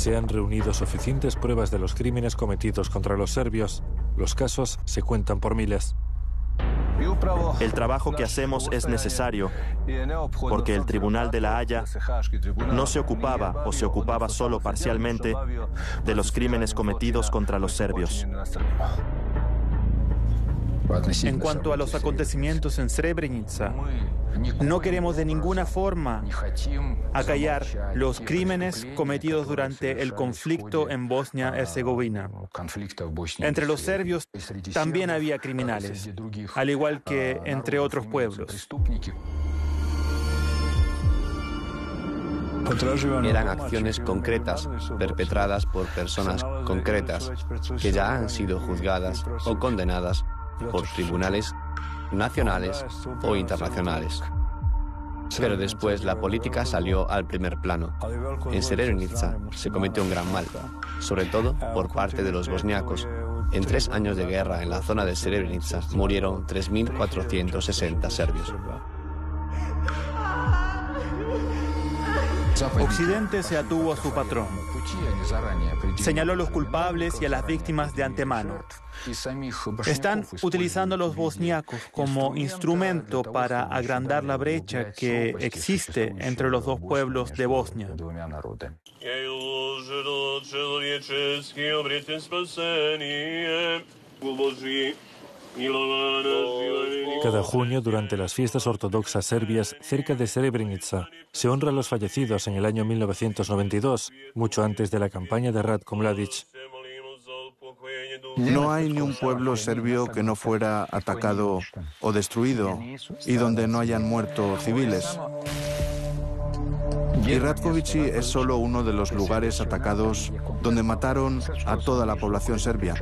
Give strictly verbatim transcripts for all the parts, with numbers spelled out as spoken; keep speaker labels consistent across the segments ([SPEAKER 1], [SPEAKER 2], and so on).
[SPEAKER 1] se han reunido suficientes pruebas de los crímenes cometidos contra los serbios. Los casos se cuentan por miles.
[SPEAKER 2] El trabajo que hacemos es necesario, porque el Tribunal de la Haya no se ocupaba o se ocupaba solo parcialmente de los crímenes cometidos contra los serbios.
[SPEAKER 3] En cuanto a los acontecimientos en Srebrenica, no queremos de ninguna forma acallar los crímenes cometidos durante el conflicto en Bosnia-Herzegovina. Entre los serbios también había criminales, al igual que entre otros pueblos.
[SPEAKER 4] Eran acciones concretas, perpetradas por personas concretas, que ya han sido juzgadas o condenadas por tribunales nacionales o internacionales. Pero después la política salió al primer plano. En Srebrenica se cometió un gran mal, sobre todo por parte de los bosniacos. En tres años de guerra en la zona de Srebrenica murieron tres mil cuatrocientos sesenta serbios.
[SPEAKER 3] Occidente se atuvo a su patrón. Señaló a los culpables y a las víctimas de antemano. Están utilizando a los bosniacos como instrumento para agrandar la brecha que existe entre los dos pueblos de Bosnia.
[SPEAKER 1] Cada junio, durante las fiestas ortodoxas serbias cerca de Srebrenica, se honra a los fallecidos en el año mil novecientos noventa y dos, mucho antes de la campaña de Ratko Mladić.
[SPEAKER 5] No hay ni un pueblo serbio que no fuera atacado o destruido y donde no hayan muerto civiles. Y Ratkovići es solo uno de los lugares atacados donde mataron a toda la población serbia.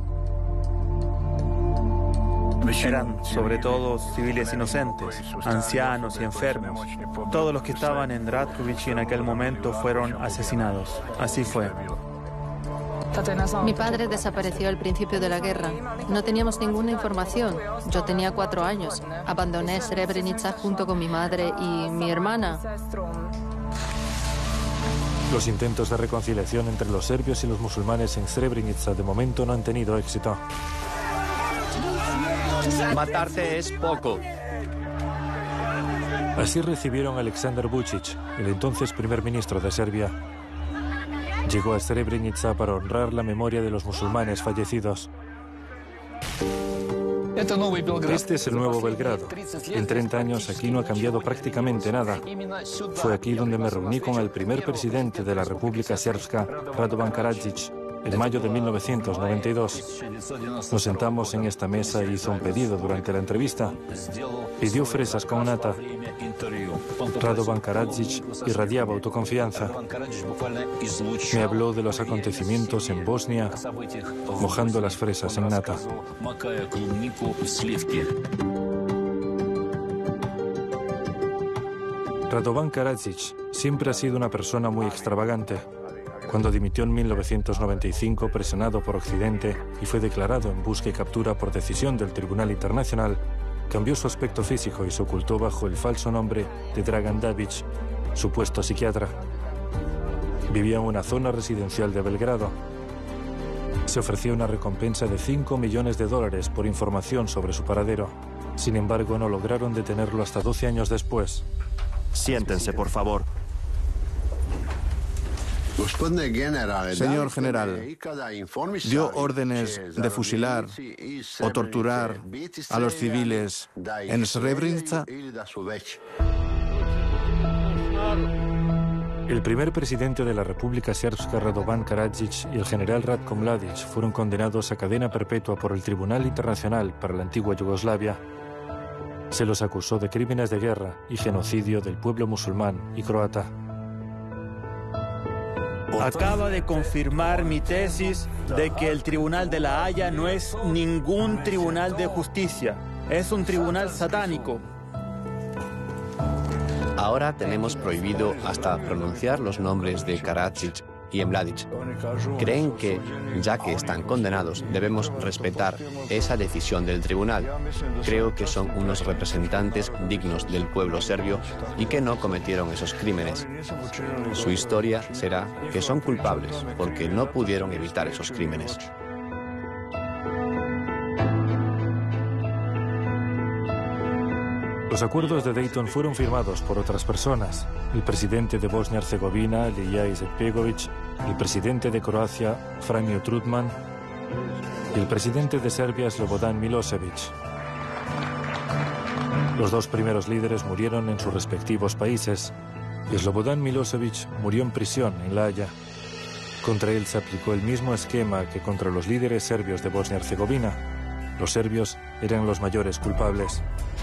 [SPEAKER 3] Eran sobre todo civiles inocentes, ancianos y enfermos. Todos los que estaban en Ratkovići en aquel momento fueron asesinados. Así fue.
[SPEAKER 6] Mi padre desapareció al principio de la guerra. No teníamos ninguna información. Yo tenía cuatro años. Abandoné Srebrenica junto con mi madre y mi hermana.
[SPEAKER 1] Los intentos de reconciliación entre los serbios y los musulmanes en Srebrenica de momento no han tenido éxito.
[SPEAKER 4] Matarte es poco.
[SPEAKER 1] Así recibieron a Aleksandar Vučić, el entonces primer ministro de Serbia. Llegó a Srebrenica para honrar la memoria de los musulmanes fallecidos. Este es el nuevo Belgrado. En treinta años aquí no ha cambiado prácticamente nada. Fue aquí donde me reuní con el primer presidente de la República Srpska, Radovan Karadzic, en mayo de mil novecientos noventa y dos. Nos sentamos en esta mesa e hizo un pedido durante la entrevista. Pidió fresas con nata. Radovan Karadzic irradiaba autoconfianza. Me habló de los acontecimientos en Bosnia, mojando las fresas en nata. Radovan Karadzic siempre ha sido una persona muy extravagante. Cuando dimitió en mil novecientos noventa y cinco, presionado por Occidente, y fue declarado en busca y captura por decisión del Tribunal Internacional, cambió su aspecto físico y se ocultó bajo el falso nombre de Dragan Dabić, supuesto psiquiatra. Vivía en una zona residencial de Belgrado. Se ofreció una recompensa de cinco millones de dólares por información sobre su paradero. Sin embargo, no lograron detenerlo hasta doce años después.
[SPEAKER 2] Siéntense, por favor.
[SPEAKER 5] Señor general, ¿dio órdenes de fusilar o torturar a los civiles en Srebrenica?
[SPEAKER 1] El primer presidente de la República Srpska, Radovan Karadzic, y el general Ratko Mladić fueron condenados a cadena perpetua por el Tribunal Internacional para la antigua Yugoslavia. Se los acusó de crímenes de guerra y genocidio del pueblo musulmán y croata.
[SPEAKER 3] Acaba de confirmar mi tesis de que el Tribunal de la Haya no es ningún tribunal de justicia. Es un tribunal satánico.
[SPEAKER 4] Ahora tenemos prohibido hasta pronunciar los nombres de Karadzic y en Mladic. Creen que, ya que están condenados, debemos respetar esa decisión del tribunal. Creo que son unos representantes dignos del pueblo serbio y que no cometieron esos crímenes. Su historia será que son culpables porque no pudieron evitar esos crímenes.
[SPEAKER 1] Los acuerdos de Dayton fueron firmados por otras personas: el presidente de Bosnia-Herzegovina, Ilija Izetbegović, el presidente de Croacia, Franjo Tuđman, y el presidente de Serbia, Slobodan Milošević. Los dos primeros líderes murieron en sus respectivos países, y Slobodan Milošević murió en prisión en La Haya. Contra él se aplicó el mismo esquema que contra los líderes serbios de Bosnia-Herzegovina. Los serbios eran los mayores culpables.